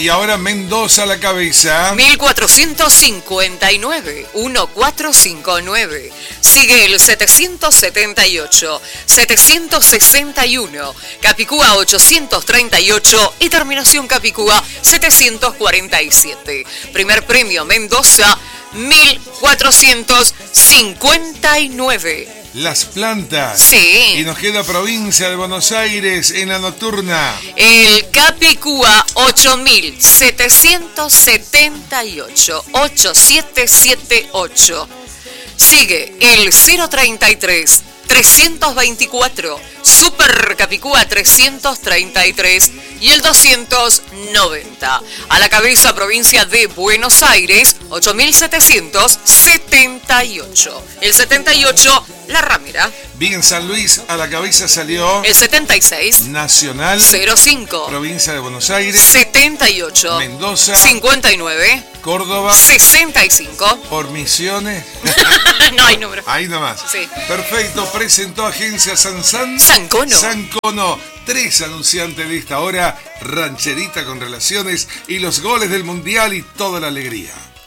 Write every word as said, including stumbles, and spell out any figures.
Y ahora Mendoza a la cabeza. mil cuatrocientos cincuenta y nueve, mil cuatrocientos cincuenta y nueve. Sigue el setecientos setenta y ocho, setecientos sesenta y uno, Capicúa ochocientos treinta y ocho y terminación Capicúa setecientos cuarenta y siete. Primer premio Mendoza, mil cuatrocientos cincuenta y nueve. Las Plantas. Sí. Y nos queda provincia de Buenos Aires en la nocturna. El Capicúa ocho mil setecientos setenta y ocho, ocho siete siete ocho. Sigue el cero treinta y tres, trescientos veinticuatro, Super Capicúa trescientos treinta y tres y el doscientos noventa. A la cabeza provincia de Buenos Aires, ocho mil setecientos setenta y ocho. El setenta y ocho, La Ramera. Bien, San Luis a la cabeza salió. El setenta y seis, Nacional. cero cinco. Provincia de Buenos Aires. setenta y ocho. Mendoza. cincuenta y nueve. Córdoba. sesenta y cinco. Por Misiones. No hay número. Ahí nomás. Sí. Perfecto. Presentó Agencia Sansan. Sancono. Sancono. Tres anunciantes de esta hora. Rancherita con relaciones y los goles del Mundial y toda la alegría.